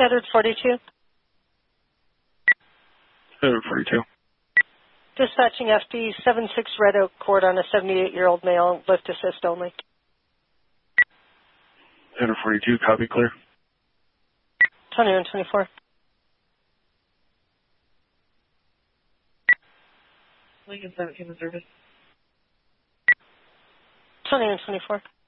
Edward 42. Edward 42. Dispatching FD 76 Red Oak Court on a 78-year-old male, lift assist only. Edward 42, copy, clear. 2124. Lincoln 17 in service. 2124.